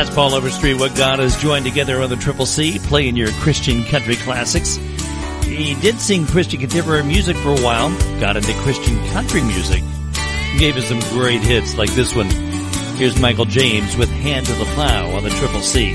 That's Paul Overstreet, What God Has Joined Together on the Triple C, playing your Christian country classics. He did sing Christian contemporary music for a while, got into Christian country music, gave us some great hits like this one. Here's Michael James with Hand to the Plow on the Triple C.